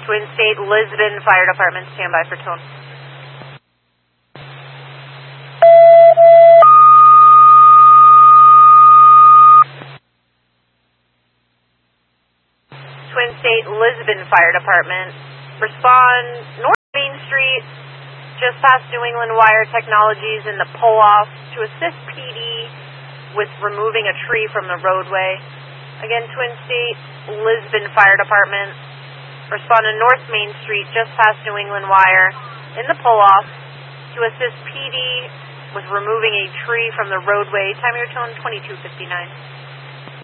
Twin State Lisbon Fire Department, stand by for tone. Twin State Lisbon Fire Department, respond North Main Street, just past New England Wire Technologies in the pull-off to assist PD with removing a tree from the roadway. Again, Twin State Lisbon Fire Department, respond to North Main Street, just past New England Wire in the pull-off to assist PD with removing a tree from the roadway. Time your tone 2259.